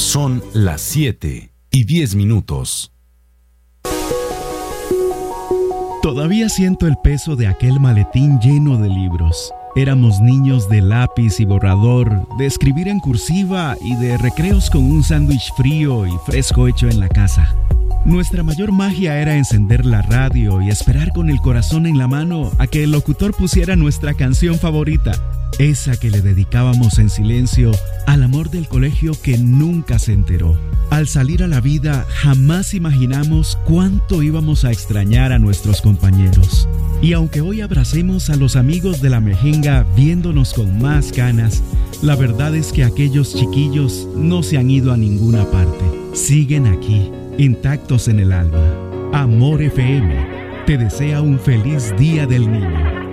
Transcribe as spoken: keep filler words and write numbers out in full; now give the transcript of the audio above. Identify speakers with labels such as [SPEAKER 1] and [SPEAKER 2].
[SPEAKER 1] Son las siete y diez minutos.
[SPEAKER 2] Todavía siento el peso de aquel maletín lleno de libros. Éramos niños de lápiz y borrador, de escribir en cursiva y de recreos con un sándwich frío y fresco hecho en la casa. Nuestra mayor magia era encender la radio y esperar con el corazón en la mano a que el locutor pusiera nuestra canción favorita, esa que le dedicábamos en silencio al amor del colegio que nunca se enteró. Al salir a la vida, jamás imaginamos cuánto íbamos a extrañar a nuestros compañeros. Y aunque hoy abracemos a los amigos de la mejenga viéndonos con más ganas, la verdad es que aquellos chiquillos no se han ido a ninguna parte. Siguen aquí, intactos en el alma. Amor F M te desea un feliz Día del Niño.